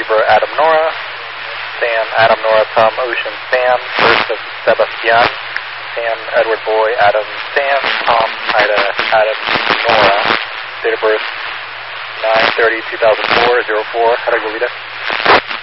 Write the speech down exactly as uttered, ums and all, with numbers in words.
Zebra Adam Nora, Sam Adam Nora Tom Ocean Sam, first of Sebastian, Sam Edward Boy Adam Sam, Tom Ida Adam Nora, date of birth nine thirty two thousand four, zero four, Regulated.